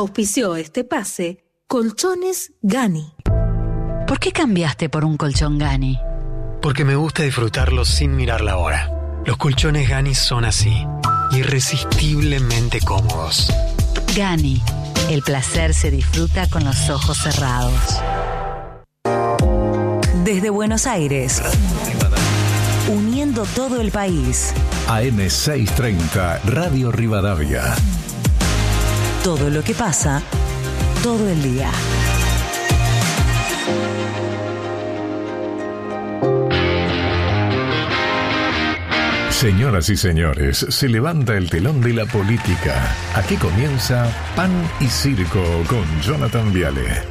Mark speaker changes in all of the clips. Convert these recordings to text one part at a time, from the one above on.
Speaker 1: Auspició este pase Colchones Gani.
Speaker 2: ¿Por qué cambiaste por un colchón Gani?
Speaker 3: Porque me gusta disfrutarlo sin mirar la hora. Los colchones Gani son así, irresistiblemente cómodos.
Speaker 2: Gani, el placer se disfruta con los ojos cerrados.
Speaker 4: Desde Buenos Aires, uniendo todo el país.
Speaker 5: AM630, Radio Rivadavia.
Speaker 4: Todo lo que pasa, todo el día.
Speaker 5: Señoras y señores, se levanta el telón de la política. Aquí comienza Pan y Circo con Jonathan Viale.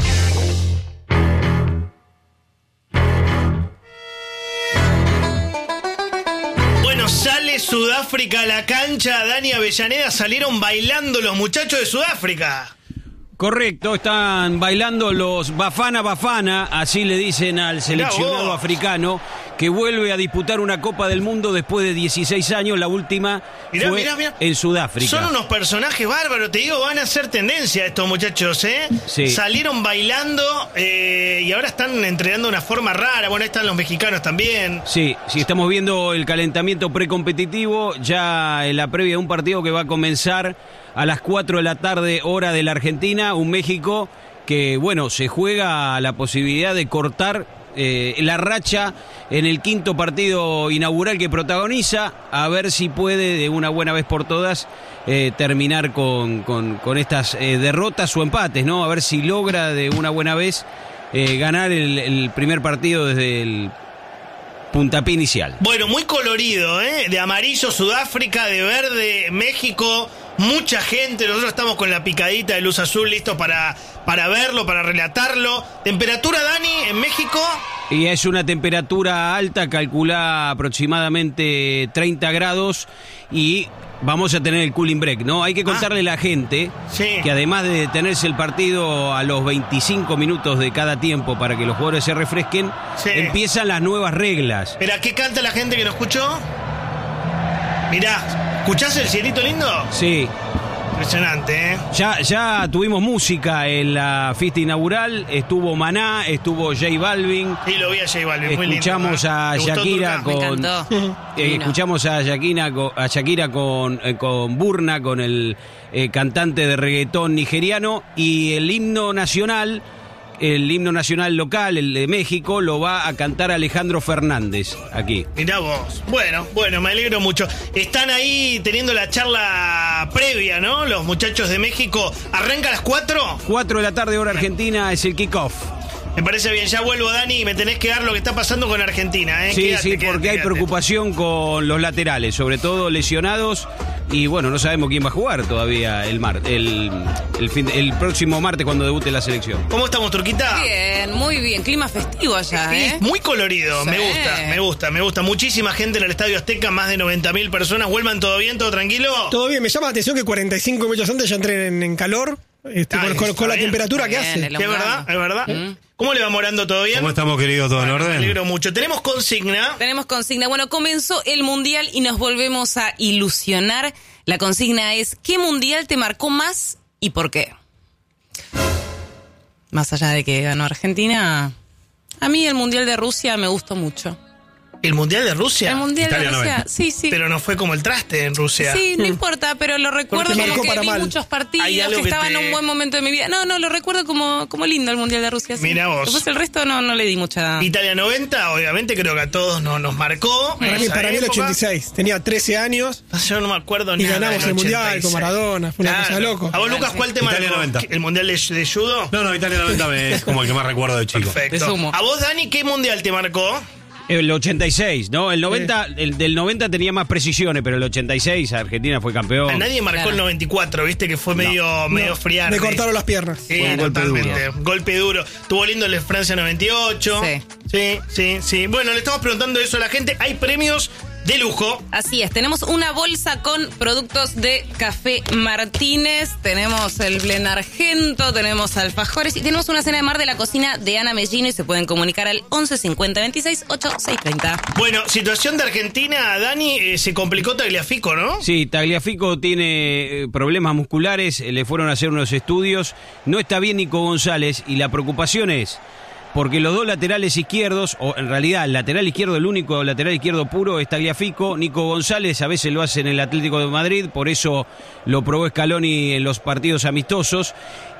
Speaker 6: Bueno, sale Sudáfrica a la cancha. Dani Avellaneda, salieron bailando los muchachos de Sudáfrica.
Speaker 7: Correcto, están bailando los Bafana Bafana, así le dicen al seleccionado africano, que vuelve a disputar una Copa del Mundo después de 16 años, la última fue en Sudáfrica.
Speaker 6: Son unos personajes bárbaros, te digo, van a hacer tendencia estos muchachos, ¿eh?
Speaker 7: Sí.
Speaker 6: Salieron bailando y ahora están entrenando de una forma rara, bueno, ahí están los mexicanos también.
Speaker 7: Sí, estamos viendo el calentamiento precompetitivo, ya en la previa de un partido que va a comenzar a las 4 de la tarde, hora de la Argentina, un México que, bueno, se juega la posibilidad de cortar la racha en el quinto partido inaugural que protagoniza, a ver si puede de una buena vez por todas terminar con estas derrotas o empates, ¿no? A ver si logra de una buena vez ganar el primer partido desde el puntapié inicial.
Speaker 6: Bueno, muy colorido, ¿eh? De amarillo Sudáfrica, de verde México, mucha gente, nosotros estamos con la picadita de luz azul listos para verlo, para relatarlo. ¿Temperatura, Dani, en México?
Speaker 7: Y es una temperatura alta, calcula aproximadamente 30 grados y vamos a tener el cooling break, ¿no? Hay que contarle a la gente que además de detenerse el partido a los 25 minutos de cada tiempo para que los jugadores se refresquen, empiezan las nuevas reglas.
Speaker 6: Espera, ¿qué canta la gente que no escuchó? Mirá, ¿escuchás el cielito lindo?
Speaker 7: Sí.
Speaker 6: Impresionante, ¿eh?
Speaker 7: Ya tuvimos música en la fiesta inaugural, estuvo Maná, estuvo J Balvin.
Speaker 6: Sí, lo vi a J Balvin, muy lindo.
Speaker 7: Escuchamos a Shakira con... escuchamos a Shakira con Burna, con el cantante de reggaetón nigeriano, y el himno nacional local, el de México, lo va a cantar Alejandro Fernández aquí.
Speaker 6: Mirá vos. Bueno, me alegro mucho. Están ahí teniendo la charla previa, ¿no? Los muchachos de México. ¿Arranca a las 4?
Speaker 7: 4 de la tarde, hora argentina, es el kickoff.
Speaker 6: Me parece bien, ya vuelvo, Dani, y me tenés que dar lo que está pasando con Argentina, ¿eh?
Speaker 7: Sí, porque hay preocupación con los laterales, sobre todo lesionados, y bueno, no sabemos quién va a jugar todavía el próximo martes cuando debute la selección.
Speaker 6: ¿Cómo estamos, Turquita?
Speaker 8: Bien, muy bien, clima festivo allá, ¿eh?
Speaker 6: Muy colorido,
Speaker 8: Sí.
Speaker 6: me gusta. Muchísima gente en el Estadio Azteca, más de 90.000 personas. ¿Vuelvan todo bien, todo tranquilo?
Speaker 9: Todo bien, me llama la atención que 45 minutos antes ya entré en calor, con la temperatura que hace.
Speaker 6: Es verdad. ¿Cómo le va, Morando? ¿Todo bien?
Speaker 10: ¿Cómo estamos, querido? ¿Todo en orden?
Speaker 6: Me alegro mucho. ¿Tenemos consigna?
Speaker 8: Bueno, comenzó el Mundial y nos volvemos a ilusionar. La consigna es: ¿qué Mundial te marcó más y por qué? Más allá de que ganó Argentina, a mí el Mundial de Rusia me gustó mucho.
Speaker 6: ¿El Mundial de Rusia?
Speaker 8: El Mundial
Speaker 6: Italia
Speaker 8: de Rusia,
Speaker 6: 90.
Speaker 8: sí.
Speaker 6: Pero no fue como el traste en Rusia.
Speaker 8: Sí, no importa, pero lo recuerdo como que vi muchos partidos, que estaba en un buen momento de mi vida. No, lo recuerdo como lindo el Mundial de Rusia. Sí.
Speaker 6: Mirá vos.
Speaker 8: Después el resto no le di mucha...
Speaker 6: Italia 90, obviamente creo que a todos nos marcó.
Speaker 9: Para mí el 86, tenía 13 años.
Speaker 6: Yo no me acuerdo
Speaker 9: ni
Speaker 6: nada.
Speaker 9: Y ganamos el Mundial con Maradona, fue una cosa de loco.
Speaker 6: ¿A vos, Lucas, cuál te marcó?
Speaker 10: Italia 90.
Speaker 6: ¿El Mundial de judo?
Speaker 10: No, Italia 90 es como el que más recuerdo de chico.
Speaker 6: Perfecto. ¿A vos, Dani, qué Mundial te marcó?
Speaker 7: El 86, ¿no? El 90, el del 90 tenía más precisiones, pero el 86 Argentina fue campeón.
Speaker 6: A nadie marcó el 94, viste que fue medio friante.
Speaker 9: Me cortaron las piernas.
Speaker 6: Sí, totalmente. Golpe duro. Tuvo lindo el de Francia 98. Sí. Bueno, le estamos preguntando eso a la gente. Hay premios de lujo.
Speaker 8: Así es, tenemos una bolsa con productos de Café Martínez, tenemos el Blend Argento, tenemos alfajores y tenemos una cena de mar de la cocina de Ana Mellino y se pueden comunicar al 11 50 26 8 630.
Speaker 6: Bueno, situación de Argentina, Dani, se complicó Tagliafico, ¿no?
Speaker 7: Sí, Tagliafico tiene problemas musculares, le fueron a hacer unos estudios, no está bien Nico González y la preocupación es porque los dos laterales izquierdos, o en realidad el lateral izquierdo, el único lateral izquierdo puro es Tagliafico. Nico González a veces lo hace en el Atlético de Madrid, por eso lo probó Scaloni en los partidos amistosos.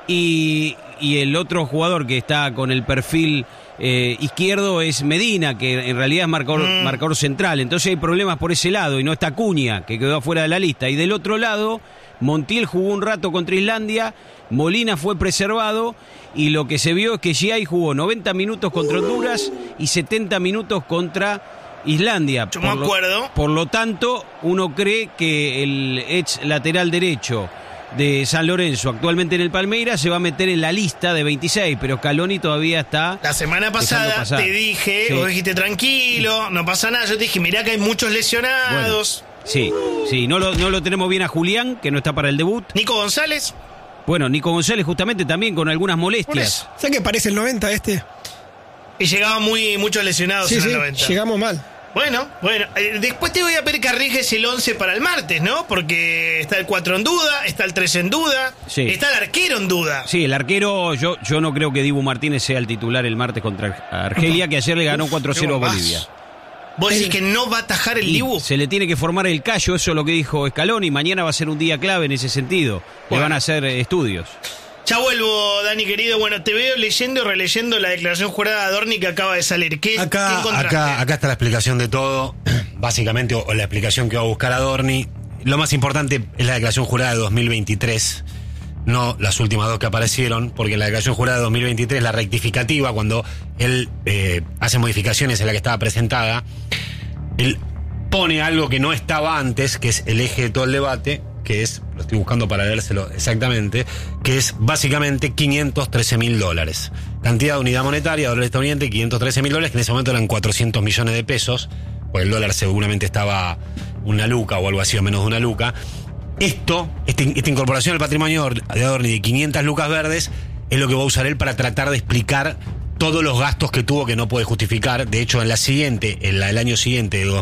Speaker 7: Y el otro jugador que está con el perfil izquierdo es Medina, que en realidad es marcador central. Entonces hay problemas por ese lado y no está Acuña, que quedó afuera de la lista. Y del otro lado, Montiel jugó un rato contra Islandia, Molina fue preservado y lo que se vio es que Giai jugó 90 minutos contra Honduras y 70 minutos contra Islandia.
Speaker 6: Yo me acuerdo.
Speaker 7: Por lo tanto, uno cree que el ex lateral derecho de San Lorenzo, actualmente en el Palmeiras, se va a meter en la lista de 26, pero Scaloni todavía está...
Speaker 6: La semana pasada te dije, vos dijiste tranquilo, no pasa nada, yo te dije, mirá que hay muchos lesionados.
Speaker 7: Bueno, sí, no lo tenemos bien a Julián, que no está para el debut.
Speaker 6: Nico González.
Speaker 7: Bueno, Nico González justamente también con algunas molestias.
Speaker 9: ¿Sabes que parece el 90 este?
Speaker 6: Y llegaban muchos lesionados en el 90.
Speaker 9: Llegamos mal.
Speaker 6: Bueno, después te voy a pedir que arriesgues el 11 para el martes, ¿no? Porque está el 4 en duda, está el 3 en duda, está el arquero en duda.
Speaker 7: Sí, el arquero, yo no creo que Dibu Martínez sea el titular el martes contra Argelia, que ayer le ganó 4-0 a Bolivia.
Speaker 6: ¿Vos decís que no va a atajar el Dibu?
Speaker 7: Se le tiene que formar el callo, eso es lo que dijo Scaloni. Mañana va a ser un día clave en ese sentido. Le van a hacer estudios.
Speaker 6: Ya vuelvo, Dani querido. Bueno, te veo leyendo y releyendo la declaración jurada de Adorni que acaba de salir. ¿Qué encontraste?
Speaker 10: Acá está la explicación de todo, básicamente, o la explicación que va a buscar Adorni. Lo más importante es la declaración jurada de 2023, no las últimas dos que aparecieron, porque la declaración jurada de 2023, la rectificativa, cuando él hace modificaciones en la que estaba presentada, él pone algo que no estaba antes, que es el eje de todo el debate, que es, lo estoy buscando para leérselo exactamente, que es básicamente $513.000. Cantidad de unidad monetaria, dólar estadounidense, $513.000, que en ese momento eran 400 millones de pesos, porque el dólar seguramente estaba una luca o algo así, o menos de una luca. Esta incorporación al patrimonio de Adorni de 500 lucas verdes es lo que va a usar él para tratar de explicar todos los gastos que tuvo que no puede justificar. De hecho, en el año siguiente de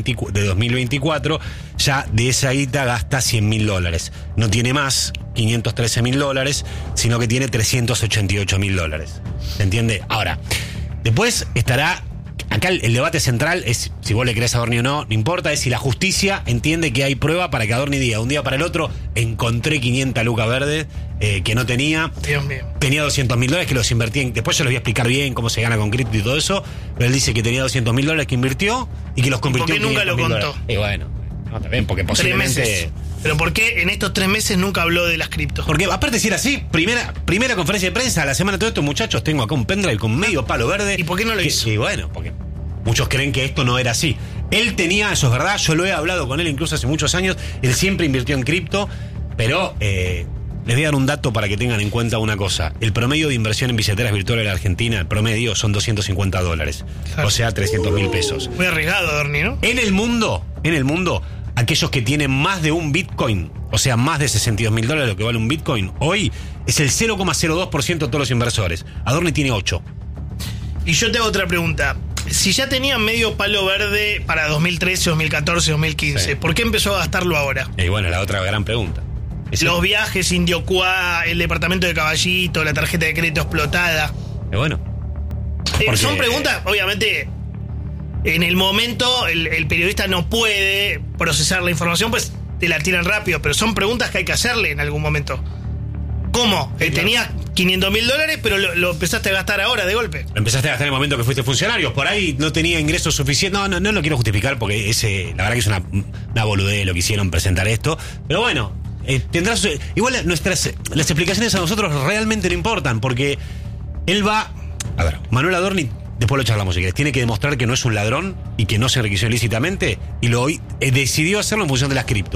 Speaker 10: 2024, ya de esa guita gasta $100.000. No tiene más $513.000, sino que tiene $388.000. ¿Se entiende? Ahora, después estará... Acá el debate central es si vos le crees a Adorni o no, no importa, es si la justicia entiende que hay prueba para que Adorni diga un día para el otro, encontré 500 lucas verdes que no tenía.
Speaker 6: Dios mío.
Speaker 10: Tenía $200.000 que los invertí después yo les voy a explicar bien cómo se gana con cripto y todo eso, pero él dice que tenía $200.000 que invirtió y que los convirtió en $500.000.
Speaker 6: ¿Por qué nunca lo contó?
Speaker 10: Y bueno, no, también porque posiblemente...
Speaker 6: 3 meses. ¿Pero por qué en estos 3 meses nunca habló de las criptos?
Speaker 10: Porque aparte de decir así, primera conferencia de prensa, a la semana de todos estos muchachos, tengo acá un pendrive con medio palo verde.
Speaker 6: ¿Y por qué no lo hizo?
Speaker 10: Y bueno, porque muchos creen que esto no era así. Él tenía, eso es verdad, yo lo he hablado con él incluso hace muchos años, él siempre invirtió en cripto, pero les voy a dar un dato para que tengan en cuenta una cosa. El promedio de inversión en billeteras virtuales en la Argentina, el promedio son $250, claro. O sea, 300.000 pesos.
Speaker 6: Muy arriesgado, Adorni, ¿no?
Speaker 10: En el mundo, aquellos que tienen más de un Bitcoin, o sea, más de $62.000 lo que vale un Bitcoin, hoy es el 0,02% de todos los inversores. Adorni tiene 8.
Speaker 6: Y yo te hago otra pregunta. Si ya tenía medio palo verde para 2013, 2014, 2015, sí, ¿por qué empezó a gastarlo ahora?
Speaker 10: Y bueno, la otra gran pregunta.
Speaker 6: Los viajes, Indiocuá, el departamento de Caballito, la tarjeta de crédito explotada.
Speaker 10: Y bueno.
Speaker 6: Son preguntas, obviamente, en el momento el periodista no puede procesar la información, pues te la tiran rápido, pero son preguntas que hay que hacerle en algún momento. ¿Cómo? Tenías $500.000, pero lo empezaste a gastar ahora de golpe.
Speaker 10: Lo empezaste a gastar en el momento que fuiste funcionario. Por ahí no tenía ingresos suficientes. No lo quiero justificar porque la verdad que es una boludez lo que hicieron presentar esto. Pero bueno, tendrás. Igual las explicaciones a nosotros realmente no importan porque él va. A ver, Manuel Adorni, después lo charlamos si querés, tiene que demostrar que no es un ladrón y que no se enriqueció ilícitamente y decidió hacerlo en función de las cripto.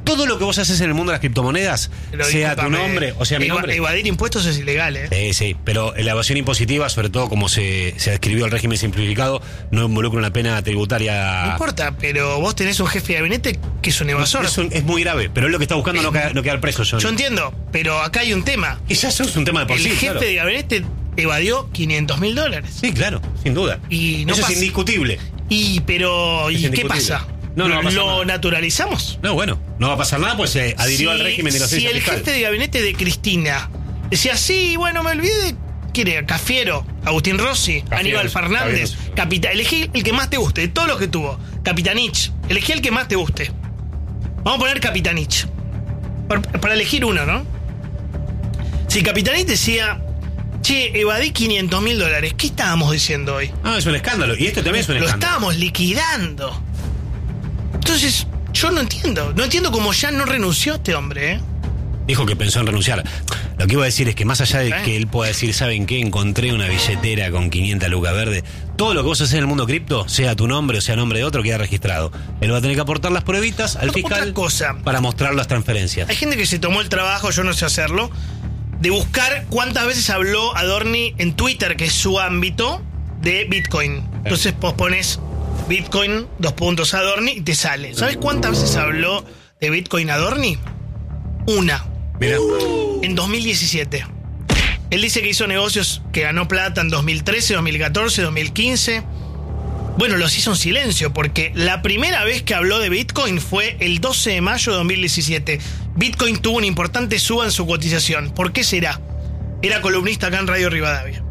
Speaker 10: todo lo que vos haces en el mundo de las criptomonedas,
Speaker 6: Pero
Speaker 10: sea tu
Speaker 6: discúlpame,
Speaker 10: nombre o sea mi nombre.
Speaker 6: Evadir impuestos es ilegal, ¿eh?
Speaker 10: Sí, pero la evasión impositiva, sobre todo como se describió el régimen simplificado, no involucra una pena tributaria.
Speaker 6: No importa, pero vos tenés un jefe de gabinete que es un evasor.
Speaker 10: Es muy grave, pero él lo que está buscando no quedar preso.
Speaker 6: Yo entiendo, pero acá hay un tema.
Speaker 10: Y ya eso es un tema de por sí.
Speaker 6: El jefe
Speaker 10: claro.
Speaker 6: de gabinete evadió $500.000.
Speaker 10: Sí, claro, sin duda.
Speaker 6: Y no
Speaker 10: eso
Speaker 6: pasa.
Speaker 10: es indiscutible.
Speaker 6: ¿Y qué
Speaker 10: indiscutible.
Speaker 6: pasa?
Speaker 10: No va a pasar
Speaker 6: ¿Lo
Speaker 10: nada.
Speaker 6: naturalizamos?
Speaker 10: No, bueno, no va a pasar nada, pues se adhirió al régimen de la
Speaker 6: Si
Speaker 10: ausencia
Speaker 6: el
Speaker 10: fiscal.
Speaker 6: jefe de gabinete de Cristina decía, sí, bueno, me olvidé, ¿quién era? Cafiero, Agustín Rossi, Aníbal Fernández, elegí el que más te guste, de todos los que tuvo. Capitanich, elegí el que más te guste. Vamos a poner Capitanich. Para elegir uno, ¿no? Si Capitanich decía, che, evadí $500.000, ¿qué estábamos diciendo hoy?
Speaker 10: Ah, es un escándalo. Y esto también es un escándalo.
Speaker 6: Lo estábamos liquidando. Entonces, yo no entiendo. No entiendo cómo ya no renunció este hombre, ¿eh?
Speaker 10: Dijo que pensó en renunciar. Lo que iba a decir es que más allá de que él pueda decir, ¿saben qué? Encontré una billetera con 500 lucas verdes. Todo lo que vos haces en el mundo cripto, sea tu nombre o sea nombre de otro, queda registrado. Él va a tener que aportar las pruebitas al fiscal
Speaker 6: Otra cosa.
Speaker 10: para mostrar las transferencias.
Speaker 6: Hay gente que se tomó el trabajo, yo no sé hacerlo, de buscar cuántas veces habló Adorni en Twitter, que es su ámbito, de Bitcoin. Entonces vos pones Bitcoin, Adorni, y te sale. ¿Sabes cuántas veces habló de Bitcoin Adorni? Una.
Speaker 10: Mirá.
Speaker 6: En 2017. Él dice que hizo negocios, que ganó plata en 2013, 2014, 2015. Bueno, los hizo en silencio, porque la primera vez que habló de Bitcoin fue el 12 de mayo de 2017. Bitcoin tuvo una importante suba en su cotización. ¿Por qué será? Era columnista acá en Radio Rivadavia.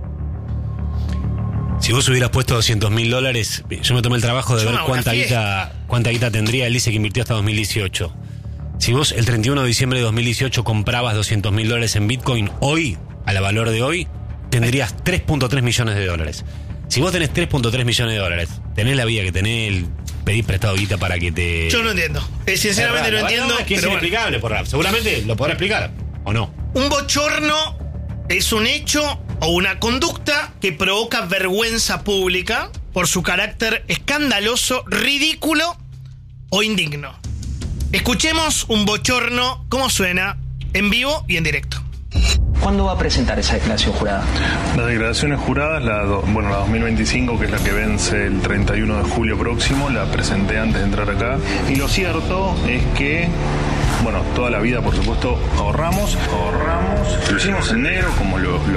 Speaker 10: Si vos hubieras puesto $200.000, yo me tomé el trabajo de
Speaker 6: Yo
Speaker 10: ver
Speaker 6: me hago una
Speaker 10: cuánta guita tendría. Él dice que invirtió hasta 2018. Si vos el 31 de diciembre de 2018 comprabas $200.000 en Bitcoin, hoy, a la valor de hoy, tendrías $3.3 millones. Si vos tenés $3.3 millones, tenés la vida que tenés, pedís prestado guita para que te...
Speaker 6: Yo no entiendo. Sinceramente no entiendo.
Speaker 10: Es que es
Speaker 6: pero
Speaker 10: inexplicable por rap. Seguramente lo podrá explicar, ¿o no?
Speaker 6: Un bochorno es un hecho o una conducta que provoca vergüenza pública por su carácter escandaloso, ridículo o indigno. Escuchemos un bochorno, cómo suena, en vivo y en directo.
Speaker 11: ¿Cuándo va a presentar esa declaración jurada?
Speaker 12: Las declaraciones juradas, la 2025, que es la que vence el 31 de julio próximo, la presenté antes de entrar acá. Y lo cierto es que, bueno, toda la vida, por supuesto, ahorramos. Lo hicimos en negro, como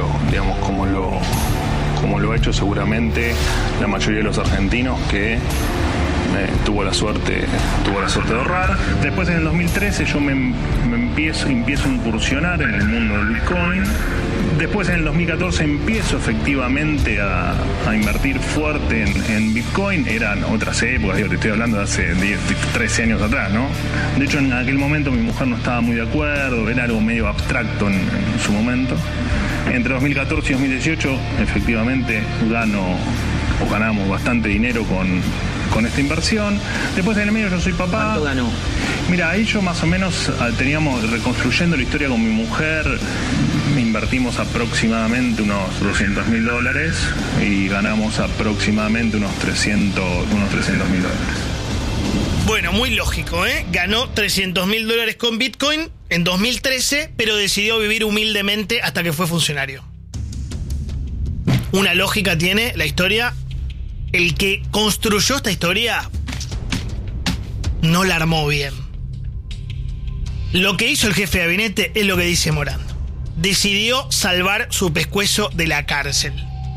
Speaker 12: lo ha hecho seguramente la mayoría de los argentinos que tuvo la suerte de ahorrar. Después, en el 2013, yo me empiezo a incursionar en el mundo del Bitcoin. Después, en el 2014, empiezo efectivamente a invertir fuerte en Bitcoin. Eran otras épocas, te estoy hablando de hace 13 años atrás, ¿no? De hecho, en aquel momento mi mujer no estaba muy de acuerdo, era algo medio abstracto en su momento. Entre 2014 y 2018, efectivamente, ganamos bastante dinero con esta inversión. Después, en el medio, yo soy papá.
Speaker 11: ¿Cuánto ganó?
Speaker 12: Mira, ahí yo más o menos teníamos, reconstruyendo la historia con mi mujer, invertimos aproximadamente unos $200.000 y ganamos aproximadamente unos $300.000.
Speaker 6: Bueno, muy lógico, ¿eh? Ganó $300.000 con Bitcoin en 2013, pero decidió vivir humildemente hasta que fue funcionario. Una lógica tiene la historia. El que construyó esta historia no la armó bien. Lo que hizo el jefe de gabinete es lo que dice Morando. Decidió salvar su pescuezo de la cárcel.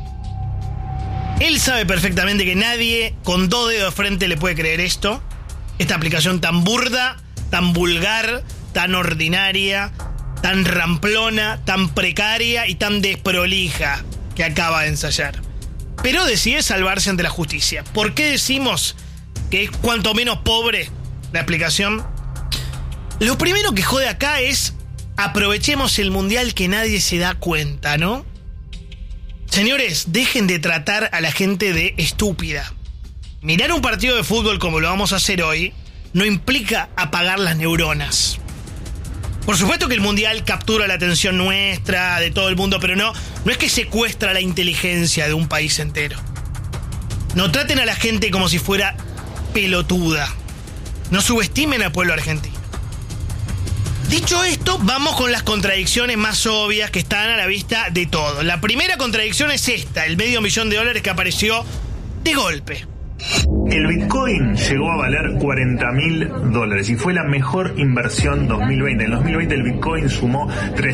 Speaker 6: Él sabe perfectamente que nadie con 2 dedos de frente le puede creer esto. Esta aplicación tan burda, tan vulgar, tan ordinaria, tan ramplona, tan precaria y tan desprolija que acaba de ensayar. Pero decide salvarse ante la justicia. ¿Por qué decimos que es cuanto menos pobre la explicación? Lo primero que jode acá es aprovechemos el mundial que nadie se da cuenta, ¿no? Señores, dejen de tratar a la gente de estúpida. Mirar un partido de fútbol como lo vamos a hacer hoy no implica apagar las neuronas. Por supuesto que el mundial captura la atención nuestra, de todo el mundo, pero no es que secuestra la inteligencia de un país entero. No traten a la gente como si fuera pelotuda. No subestimen al pueblo argentino. Dicho esto, vamos con las contradicciones más obvias que están a la vista de todos. La primera contradicción es esta, el $500,000 que apareció de golpe.
Speaker 12: El Bitcoin llegó a valer $40,000 y fue la mejor inversión 2020. En 2020 el Bitcoin sumó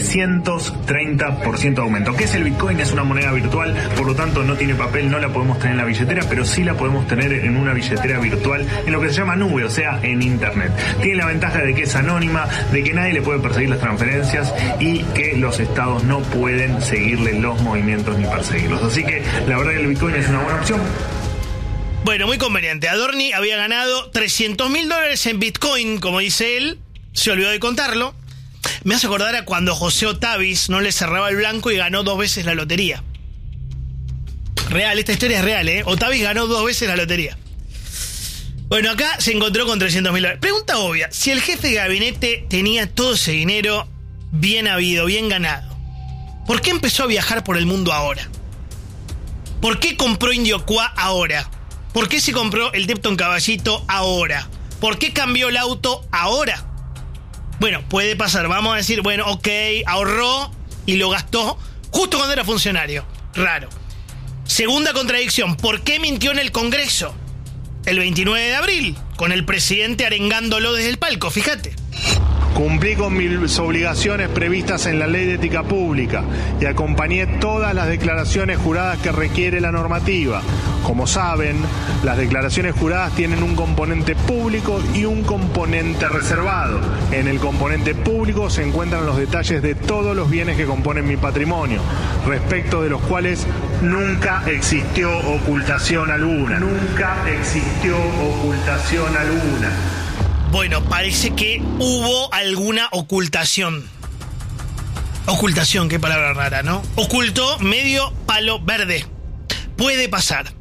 Speaker 12: 330% de aumento. ¿Qué es el Bitcoin? Es una moneda virtual, por lo tanto no tiene papel, no la podemos tener en la billetera, pero sí la podemos tener en una billetera virtual, en lo que se llama nube, o sea, en internet. Tiene la ventaja de que es anónima, de que nadie le puede perseguir las transferencias y que los estados no pueden seguirle los movimientos ni perseguirlos. Así que la verdad que el Bitcoin es una buena opción.
Speaker 6: Bueno, muy conveniente. Adorni había ganado $300,000 en Bitcoin, como dice él. Se olvidó de contarlo. Me hace acordar a cuando José Otavis no le cerraba el blanco y ganó 2 veces la lotería. Real, esta historia es real, ¿eh? Otavis ganó 2 veces la lotería. Bueno, acá se encontró con $300,000. Pregunta obvia. Si el jefe de gabinete tenía todo ese dinero bien habido, bien ganado, ¿por qué empezó a viajar por el mundo ahora? ¿Por qué compró Indiocuá ahora? ¿Por qué se compró el Depton Caballito ahora? ¿Por qué cambió el auto ahora? Bueno, puede pasar. Vamos a decir, bueno, ok, ahorró y lo gastó justo cuando era funcionario. Raro. Segunda contradicción. ¿Por qué mintió en el Congreso el 29 de abril? Con el presidente arengándolo desde el palco, fíjate.
Speaker 13: Cumplí con mis obligaciones previstas en la Ley de Ética Pública y acompañé todas las declaraciones juradas que requiere la normativa. Como saben, las declaraciones juradas tienen un componente público y un componente reservado. En el componente público se encuentran los detalles de todos los bienes que componen mi patrimonio, respecto de los cuales nunca existió ocultación alguna. Nunca existió ocultación alguna.
Speaker 6: Bueno, parece que hubo alguna ocultación. Ocultación, qué palabra rara, ¿no? Ocultó medio palo verde. Puede pasar.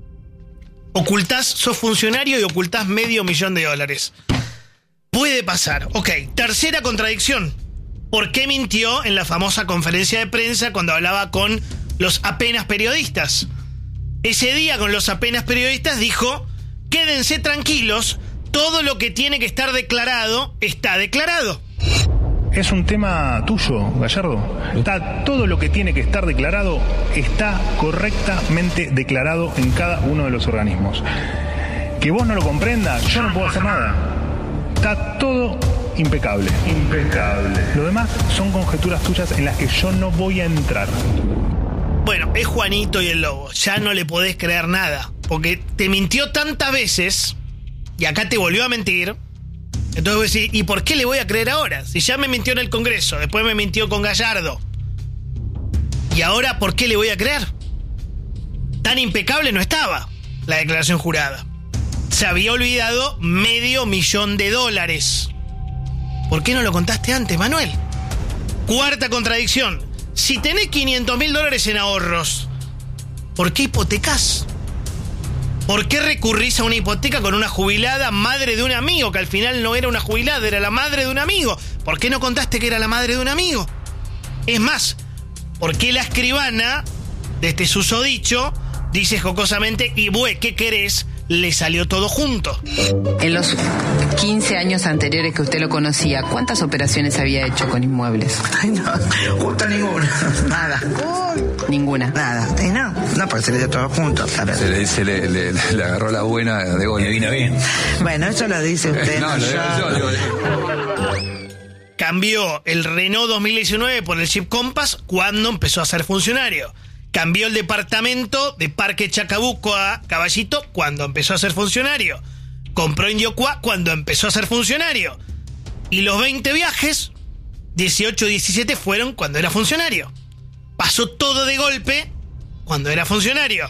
Speaker 6: Ocultás, sos funcionario y ocultás $500,000. Puede pasar. Ok, tercera contradicción. ¿Por qué mintió en la famosa conferencia de prensa cuando hablaba con los apenas periodistas? Ese día con los apenas periodistas dijo, quédense tranquilos, todo lo que tiene que estar declarado, está declarado.
Speaker 13: Es un tema tuyo, Gallardo. Todo lo que tiene que estar declarado está correctamente declarado en cada uno de los organismos. Que vos no lo comprendas, yo no puedo hacer nada. Está todo impecable. Impecable. Lo demás son conjeturas tuyas en las que yo no voy a entrar.
Speaker 6: Bueno, es Juanito y el Lobo. Ya no le podés creer nada. Porque te mintió tantas veces y acá te volvió a mentir. Entonces vos decís, ¿y por qué le voy a creer ahora? Si ya me mintió en el Congreso, después me mintió con Gallardo. ¿Y ahora por qué le voy a creer? Tan impecable no estaba la declaración jurada. Se había olvidado $500,000. ¿Por qué no lo contaste antes, Manuel? Cuarta contradicción. Si tenés $500,000 en ahorros, ¿por qué hipotecás? ¿Por qué recurrís a una hipoteca con una jubilada madre de un amigo? Que al final no era una jubilada, era la madre de un amigo. ¿Por qué no contaste que era la madre de un amigo? Es más, ¿por qué la escribana de este susodicho dice jocosamente, y güey, ¿qué querés? Le salió todo junto.
Speaker 14: En los 15 años anteriores que usted lo conocía, ¿cuántas operaciones había hecho con inmuebles?
Speaker 15: Ay, no, justo ninguna, nada.
Speaker 14: Ninguna.
Speaker 15: Nada, no, porque se le dio todo junto.
Speaker 16: Se le agarró la buena de gol. Le vino bien.
Speaker 15: Bueno, eso lo dice usted.
Speaker 16: No, lo digo yo.
Speaker 6: Cambió el Renault 2019 por el Jeep Compass cuando empezó a ser funcionario. Cambió el departamento de Parque Chacabuco a Caballito cuando empezó a ser funcionario. Compró Indiocuá cuando empezó a ser funcionario. Y los 20 viajes, 18 y 17, fueron cuando era funcionario. Pasó todo de golpe cuando era funcionario.